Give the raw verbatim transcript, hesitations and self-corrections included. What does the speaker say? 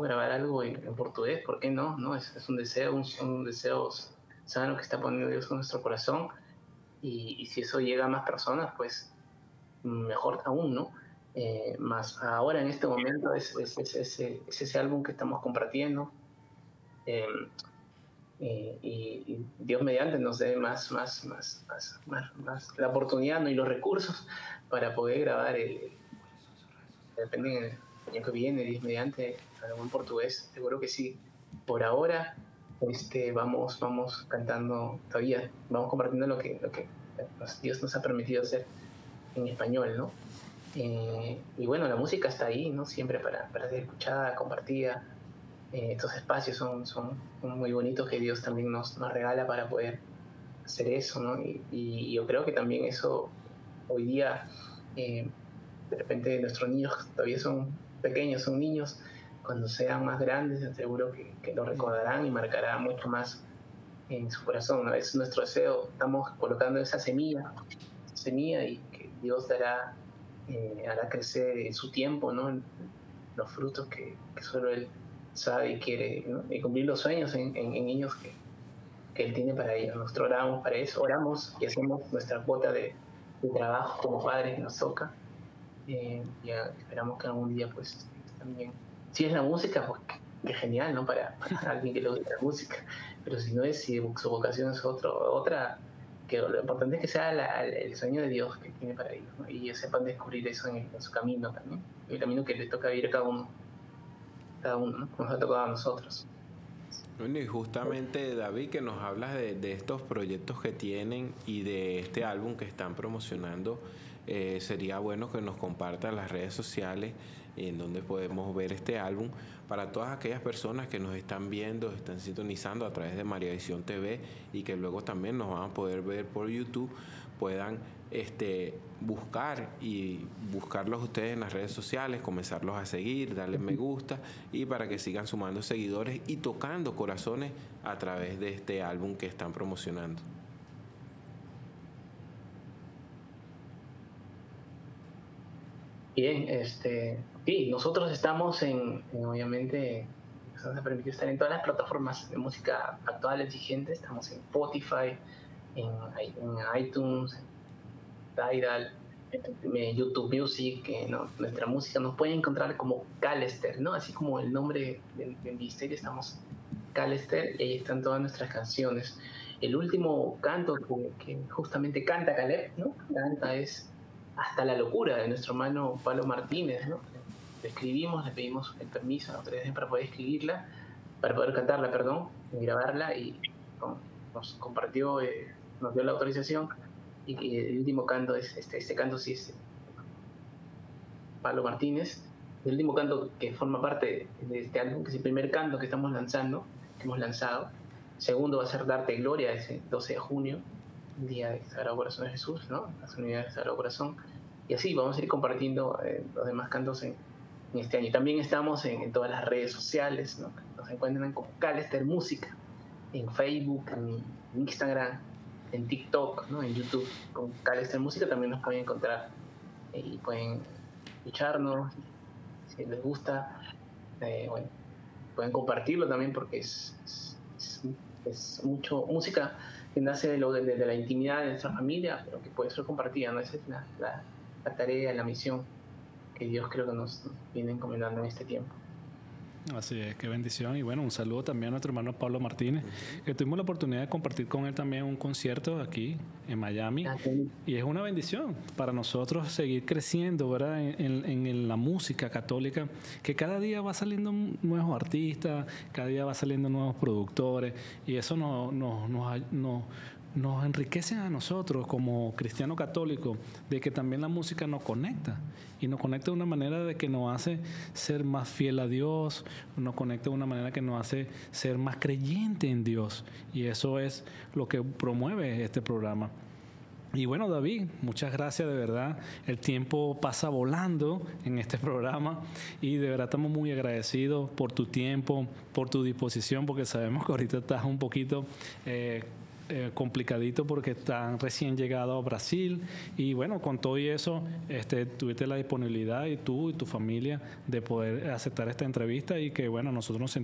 grabar algo en, en portugués, ¿por qué no? ¿No? Es, es un deseo, un, un deseo sano que está poniendo Dios en nuestro corazón, y, y si eso llega a más personas, pues mejor aún, ¿no? Eh, más ahora en este momento es, es, es, ese, es ese álbum que estamos compartiendo, eh, eh, y, y Dios mediante nos dé más, más, más, más, más, más la oportunidad, ¿no? Y los recursos para poder grabar el, depende del año que viene, Dios mediante, algo en portugués, seguro que sí. Por ahora, este, vamos, vamos cantando todavía, vamos compartiendo lo que, lo que Dios nos ha permitido hacer en español, ¿no? Eh, y bueno, la música está ahí, ¿no? Siempre para, para ser escuchada, compartida. Eh, estos espacios son, son, son muy bonitos que Dios también nos, nos regala para poder hacer eso, ¿no? Y, y yo creo que también eso hoy día, eh, de repente nuestros niños todavía son pequeños, son niños, cuando sean más grandes seguro que, que lo recordarán y marcará mucho más en su corazón, ¿no? Es nuestro deseo, estamos colocando esa semilla, esa semilla y que Dios dará, eh, hará crecer en su tiempo, ¿no? Los frutos que, que solo Él sabe y quiere, ¿no? Y cumplir los sueños en, en, en niños que, que Él tiene para ellos. Nosotros oramos para eso, oramos y hacemos nuestra cuota de, de trabajo como padres que nos toca. Eh, ya esperamos que algún día pues también, si es la música, pues qué genial, ¿no? Para, para alguien que le gusta la música, pero si no es, si su vocación es otro, otra, que lo importante es que sea la, el sueño de Dios que tiene para ellos, ¿no? Y ellos sepan descubrir eso en, el, en su camino también, el camino que les toca vivir a cada uno, cada uno, ¿no? Como nos ha tocado a nosotros. Bueno, y justamente, David, que nos hablas de, de estos proyectos que tienen y de este álbum que están promocionando, eh, sería bueno que nos compartan las redes sociales en donde podemos ver este álbum para todas aquellas personas que nos están viendo, están sintonizando a través de María Visión T V y que luego también nos van a poder ver por YouTube, puedan este, buscar y buscarlos ustedes en las redes sociales, comenzarlos a seguir, darles me gusta y para que sigan sumando seguidores y tocando corazones a través de este álbum que están promocionando. Bien, este, sí, nosotros estamos en, en obviamente, nos ha permitido estar en todas las plataformas de música actuales vigentes, estamos en Spotify, en, en iTunes, Tidal, en YouTube Music, eh, ¿no? Nuestra música nos pueden encontrar como Calester, ¿no? Así como el nombre del, del ministerio, estamos Calester y ahí están todas nuestras canciones. El último canto que, que justamente canta Caleb, ¿no? Canta es Hasta la locura, de nuestro hermano Pablo Martínez, ¿no? Le escribimos, le pedimos el permiso a la autoridad para poder escribirla, para poder cantarla, perdón, y grabarla, y con, nos compartió, eh, nos dio la autorización, y, y el último canto es, este, este canto sí es Pablo Martínez, el último canto que forma parte de este álbum, que es el primer canto que estamos lanzando, que hemos lanzado. Segundo va a ser Darte Gloria, ese doce de junio, el día de Sagrado Corazón de Jesús, ¿no? Las unidades del Sagrado Corazón. Y así vamos a ir compartiendo eh, los demás cantos en, en este año. También estamos en, en todas las redes sociales, ¿no? Nos encuentran como Calester Música, en Facebook, en Instagram, en TikTok, ¿no? En YouTube, con Calester Música también nos pueden encontrar, eh, y pueden escucharnos, si les gusta, eh, bueno, pueden compartirlo también porque es, es, es mucho música que nace de, lo, de, de la intimidad de nuestra familia, pero que puede ser compartida, ¿no? Esa es la, la, la tarea, la misión que Dios creo que nos viene encomendando en este tiempo. Así es, qué bendición. Y bueno, un saludo también a nuestro hermano Pablo Martínez, que tuvimos la oportunidad de compartir con él también un concierto aquí en Miami. Okay. Y es una bendición para nosotros seguir creciendo, ¿verdad? En, en, en la música católica, que cada día va saliendo nuevos artistas, cada día va saliendo nuevos productores, y eso nos, nos, nos, nos, nos enriquece a nosotros como cristianos católicos, de que también la música nos conecta, y nos conecta de una manera de que nos hace ser más fiel a Dios, nos conecta de una manera que nos hace ser más creyente en Dios, y eso es lo que promueve este programa. Y bueno, David, muchas gracias, de verdad. El tiempo pasa volando en este programa y de verdad estamos muy agradecidos por tu tiempo, por tu disposición, porque sabemos que ahorita estás un poquito eh, eh, complicadito porque están recién llegados a Brasil y bueno, con todo y eso este, tuviste la disponibilidad y tú y tu familia de poder aceptar esta entrevista y que bueno, nosotros nos